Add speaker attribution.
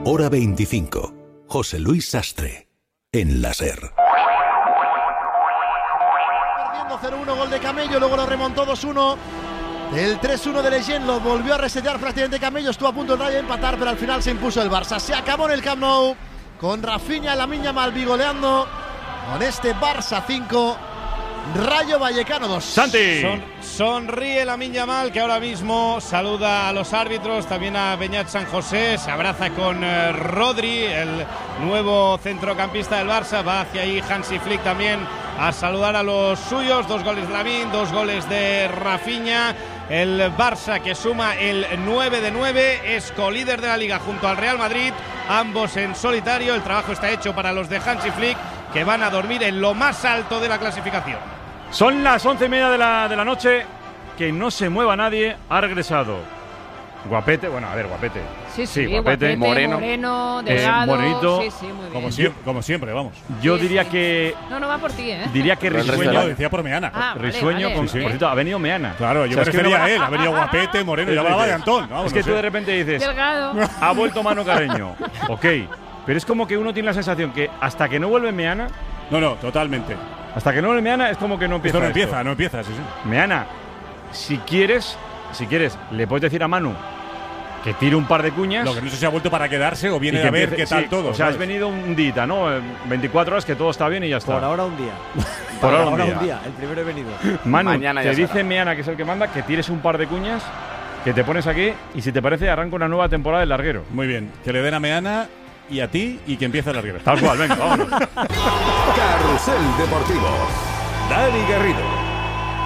Speaker 1: Hora 25. José Luis Sastre. En la SER.
Speaker 2: Perdiendo 0-1, gol de Camello, luego lo remontó 2-1. El 3-1 de Leyen lo volvió a resetear prácticamente Camello. Estuvo a punto de empatar, pero al final se impuso el Barça. Se acabó en el Camp Nou, con Rafinha y Lamine Yamal bigoleando, con este Barça 5, Rayo Vallecano 2.
Speaker 3: Santi.
Speaker 4: Sonríe Lamine Yamal, que ahora mismo saluda a los árbitros, también a Beñat San José, se abraza con Rodri, el nuevo centrocampista del Barça. Va hacia ahí Hansi Flick también a saludar a los suyos. 2 goles de Lamine, 2 goles de Rafinha. El Barça, que suma el 9 de 9, es colíder de la Liga junto al Real Madrid, ambos en solitario. El trabajo está hecho para los de Hansi Flick, que van a dormir en lo más alto de la clasificación.
Speaker 3: Son las 11:30 de la noche. Que no se mueva nadie. Ha regresado Guapete. Bueno, a ver, Guapete.
Speaker 5: Sí,
Speaker 3: Guapete.
Speaker 5: Moreno, delgado.
Speaker 3: Morenito.
Speaker 5: Sí, muy bien.
Speaker 6: Como siempre, vamos.
Speaker 3: Yo
Speaker 5: Sí,
Speaker 3: diría
Speaker 5: sí.
Speaker 3: que...
Speaker 5: No va por ti, ¿eh?
Speaker 3: Diría que Risueño.
Speaker 6: Yo decía por Meana.
Speaker 3: Risueño,
Speaker 5: vale,
Speaker 3: por cierto, ha venido Meana.
Speaker 6: Claro, yo me refería a él. Ha venido Guapete, Moreno, y hablaba de Antón. Vamos,
Speaker 3: Es que tú de repente dices...
Speaker 5: Delgado.
Speaker 3: Ha vuelto Manu Carreño. Ok. Pero es como que uno tiene la sensación que hasta que no vuelve Meana...
Speaker 6: No, totalmente.
Speaker 3: Hasta que no vuelve Meana es como que no empieza.
Speaker 6: Esto no empieza, sí.
Speaker 3: Meana, si quieres, le puedes decir a Manu que tire un par de cuñas.
Speaker 6: Lo que no sé si ha vuelto para quedarse o viene a ver qué tal todo.
Speaker 3: O sea,
Speaker 6: ¿sabes?
Speaker 3: has venido un día, ¿no? 24 horas que todo está bien y ya está.
Speaker 7: Por ahora un día.
Speaker 3: Por ahora un día.
Speaker 7: El primero he venido.
Speaker 3: Manu,
Speaker 8: Mañana
Speaker 3: te
Speaker 8: ya
Speaker 3: dice
Speaker 8: será.
Speaker 3: Meana, que es el que manda, que tires un par de cuñas, que te pones aquí y si te parece arranca una nueva temporada del larguero.
Speaker 6: Muy bien. Que le den a Meana y a ti y que empiece el larguero.
Speaker 3: Tal cual, venga, vámonos.
Speaker 1: Carrusel Deportivo. Dani Garrido.